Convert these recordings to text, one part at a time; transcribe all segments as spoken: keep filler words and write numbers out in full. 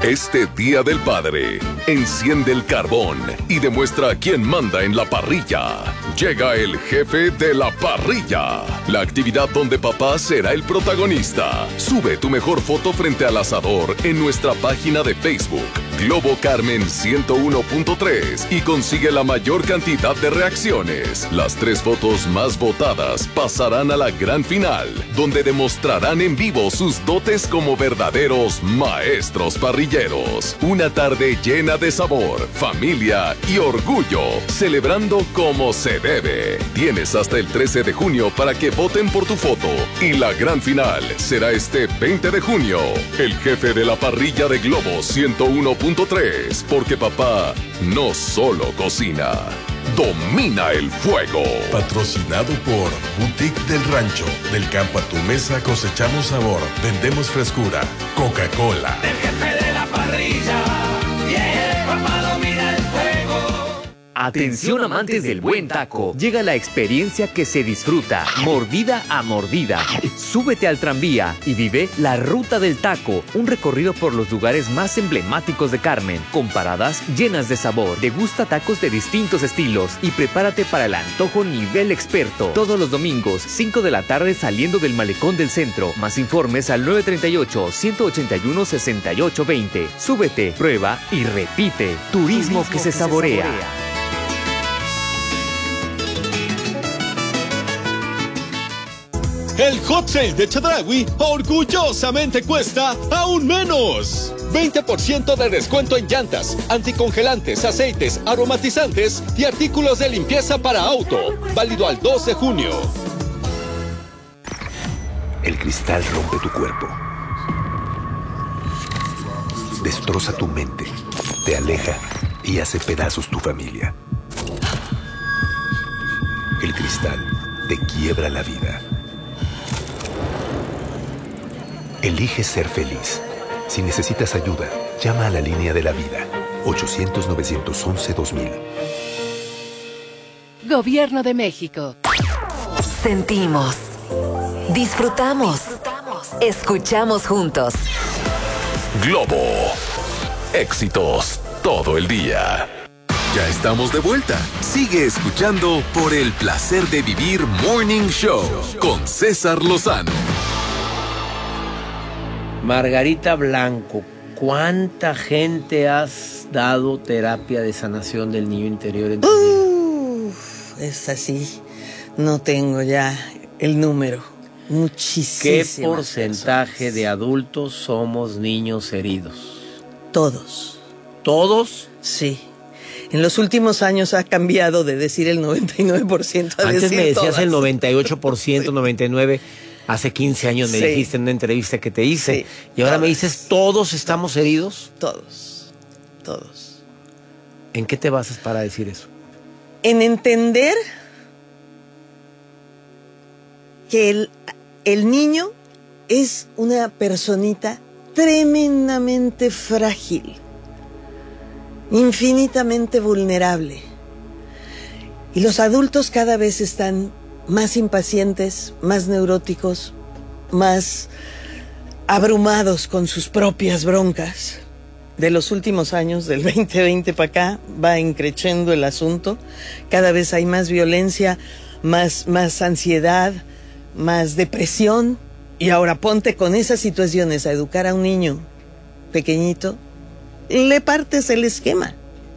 Este Día del Padre, enciende el carbón y demuestra quién manda en la parrilla. Llega el jefe de la parrilla, la actividad donde papá será el protagonista. Sube tu mejor foto frente al asador en nuestra página de Facebook, Globo Carmen ciento uno punto tres, y consigue la mayor cantidad de reacciones. Las tres fotos más votadas pasarán a la gran final, donde demostrarán en vivo sus dotes como verdaderos maestros parrilleros. Una tarde llena de sabor, familia y orgullo, celebrando como se debe. Tienes hasta el trece de junio para que voten por tu foto, y la gran final será este veinte de junio. El jefe de la parrilla de Globo ciento uno punto tres, porque papá no solo cocina, domina el fuego. Patrocinado por Boutique del Rancho. Del campo a tu mesa cosechamos sabor, vendemos frescura. Coca-Cola. El jefe de la parrilla, yeah, papá domina el fuego. Atención amantes del buen taco, llega la experiencia que se disfruta, mordida a mordida. Súbete al tranvía y vive la Ruta del Taco, un recorrido por los lugares más emblemáticos de Carmen, con paradas llenas de sabor. Degusta tacos de distintos estilos y prepárate para el antojo nivel experto. Todos los domingos, cinco de la tarde, saliendo del malecón del centro. Más informes al nueve tres ocho, uno ocho uno, seis ocho dos cero. Súbete, prueba y repite. Turismo, Turismo que, se, que saborea. se saborea. El Hot Sale de Chedraui orgullosamente cuesta aún menos. veinte por ciento de descuento en llantas, anticongelantes, aceites, aromatizantes y artículos de limpieza para auto. Válido al dos de junio. El cristal rompe tu cuerpo. Destroza tu mente, te aleja y hace pedazos tu familia. El cristal te quiebra la vida. Elige ser feliz. Si necesitas ayuda, llama a la línea de la vida. ochocientos, novecientos once, dos mil. Gobierno de México. Sentimos. Disfrutamos. Escuchamos juntos. Globo. Éxitos todo el día. Ya estamos de vuelta. Sigue escuchando Por el Placer de Vivir Morning Show con César Lozano. Margarita Blanco, ¿cuánta gente has dado terapia de sanación del niño interior en tu vida? Uf, es así. No tengo ya el número. Muchísimas. ¿Qué porcentaje personas de adultos somos niños heridos? Todos. ¿Todos? Sí. En los últimos años ha cambiado de decir el noventa y nueve por ciento a Antes decir me decías todas. El noventa y ocho por ciento, sí. noventa y nueve por ciento. Hace quince años me sí. dijiste en una entrevista que te hice. Sí. Y ahora todos. me dices, ¿todos estamos heridos? Todos. Todos. ¿En qué te basas para decir eso? En entender que el, el niño es una personita tremendamente frágil, infinitamente vulnerable. Y los adultos cada vez están más impacientes, más neuróticos, más abrumados con sus propias broncas. De los últimos años, del veinte veinte para acá, va increciendo el asunto. Cada vez hay más violencia, más, más ansiedad, más depresión. Y ahora ponte con esas situaciones a educar a un niño pequeñito, le partes el esquema.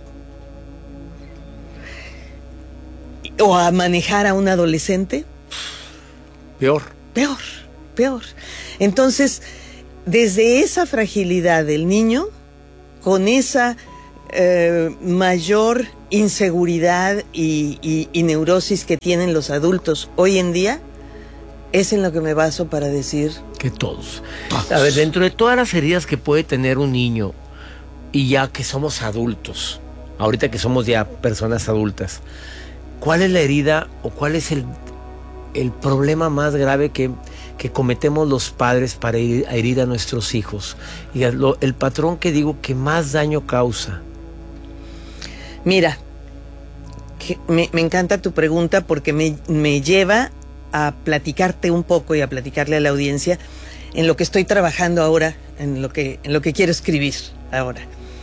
O a manejar a un adolescente. Peor. Peor, peor. Entonces, desde esa fragilidad del niño, con esa eh, mayor inseguridad y, y, y neurosis que tienen los adultos hoy en día, es en lo que me baso para decir... Que todos. todos. A ver, dentro de todas las heridas que puede tener un niño, y ya que somos adultos, ahorita que somos ya personas adultas, ¿cuál es la herida o cuál es el, el problema más grave que, que cometemos los padres para herir, herir a nuestros hijos? Y lo, el patrón que digo que más daño causa. Mira, que me, me encanta tu pregunta porque me, me lleva a platicarte un poco y a platicarle a la audiencia en lo que estoy trabajando ahora, en lo que, en lo que quiero escribir. Ahora,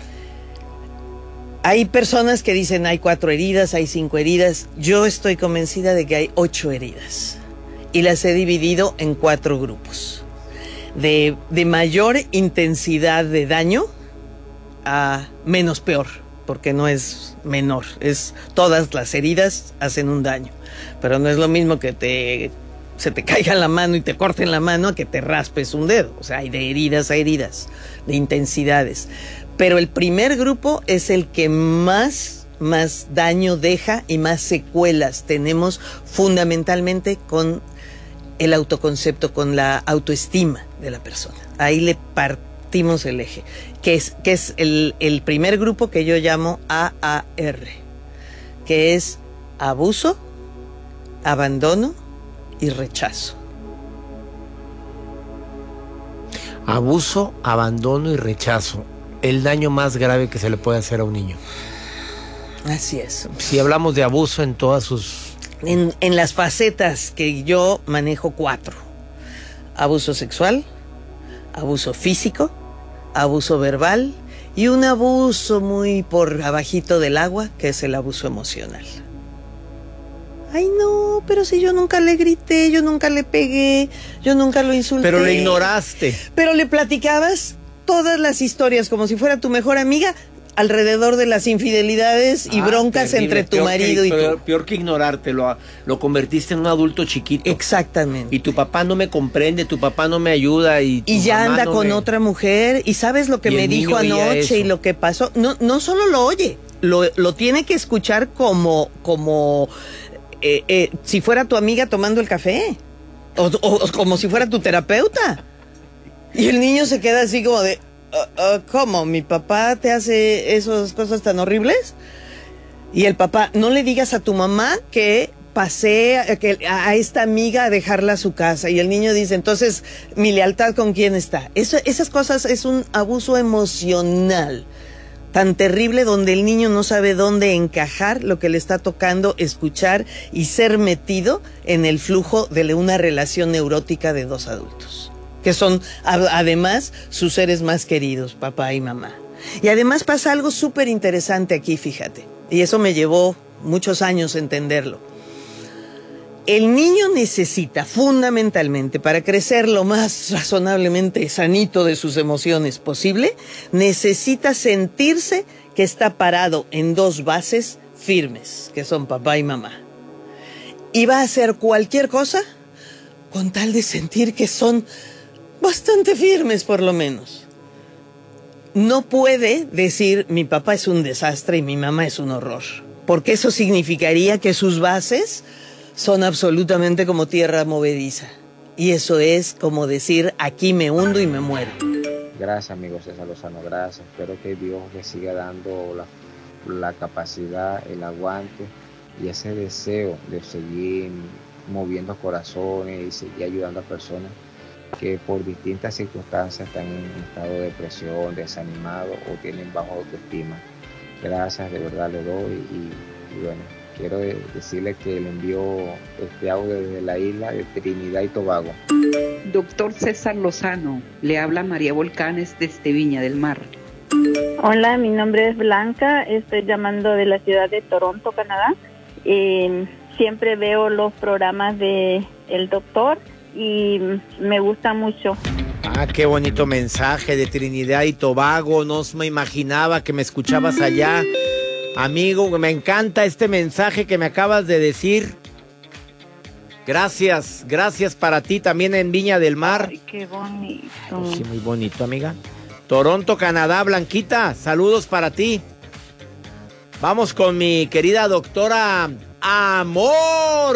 hay personas que dicen hay cuatro heridas, hay cinco heridas. Yo estoy convencida de que hay ocho heridas. Y las he dividido en cuatro grupos. De, de mayor intensidad de daño a menos peor, porque no es menor. Es, todas las heridas hacen un daño. Pero no es lo mismo que te, se te caiga la mano y te corten la mano a que te raspes un dedo. O sea, hay de heridas a heridas, de intensidades. Pero el primer grupo es el que más, más daño deja y más secuelas tenemos fundamentalmente con el autoconcepto, con la autoestima de la persona. Ahí le partimos el eje, que es, que es el, el primer grupo que yo llamo A A R, que es abuso, abandono y rechazo. Abuso, abandono y rechazo. El daño más grave que se le puede hacer a un niño. Así es. Si hablamos de abuso en todas sus... En, en las facetas que yo manejo cuatro. Abuso sexual, abuso físico, abuso verbal y un abuso muy por abajito del agua, que es el abuso emocional. Ay, no, pero si yo nunca le grité, yo nunca le pegué, yo nunca lo insulté. Pero le ignoraste. Pero le platicabas todas las historias como si fuera tu mejor amiga alrededor de las infidelidades y ah, broncas terrible. Entre tu peor marido que, y peor, tú. Peor que ignorarte, lo, lo convertiste en un adulto chiquito. Exactamente. Y tu papá no me comprende, tu papá no me ayuda. Y, y ya anda no con me... otra mujer y sabes lo que y me dijo anoche y lo que pasó. No, no solo lo oye, lo, lo tiene que escuchar como, como eh, eh, si fuera tu amiga tomando el café o, o, o como si fuera tu terapeuta. Y el niño se queda así como de... Uh, uh, ¿Cómo? ¿Mi papá te hace esas cosas tan horribles? Y el papá, no le digas a tu mamá que pasé a, que, a esta amiga a dejarla a su casa. Y el niño dice, entonces, ¿mi lealtad con quién está? Eso, esas cosas es un abuso emocional tan terrible donde el niño no sabe dónde encajar lo que le está tocando, escuchar y ser metido en el flujo de una relación neurótica de dos adultos, que son además sus seres más queridos, papá y mamá. Y además pasa algo súper interesante aquí, fíjate, y eso me llevó muchos años entenderlo. El niño necesita fundamentalmente, para crecer lo más razonablemente sanito de sus emociones posible, necesita sentirse que está parado en dos bases firmes, que son papá y mamá. Y va a hacer cualquier cosa con tal de sentir que son bastante firmes, por lo menos. No puede decir mi papá es un desastre y mi mamá es un horror, porque eso significaría que sus bases son absolutamente como tierra movediza. Y eso es como decir aquí me hundo y me muero. Gracias, amigo César Lozano, gracias. Espero que Dios le siga dando la, la capacidad, el aguante y ese deseo de seguir moviendo corazones y seguir ayudando a personas que por distintas circunstancias están en estado de depresión, desanimado o tienen bajo autoestima. Gracias, de verdad le doy y, y bueno, quiero decirle que le envío este audio desde la isla de Trinidad y Tobago. Doctor César Lozano, le habla María Volcanes desde Viña del Mar. Hola, mi nombre es Blanca, estoy llamando de la ciudad de Toronto, Canadá. Eh, siempre veo los programas de el doctor y me gusta mucho. Ah, qué bonito mensaje de Trinidad y Tobago. No me imaginaba que me escuchabas allá. Amigo, me encanta este mensaje que me acabas de decir. Gracias, gracias para ti también en Viña del Mar. Ay, qué bonito. Pues sí, muy bonito, amiga. Toronto, Canadá, Blanquita, saludos para ti. Vamos con mi querida doctora Amor.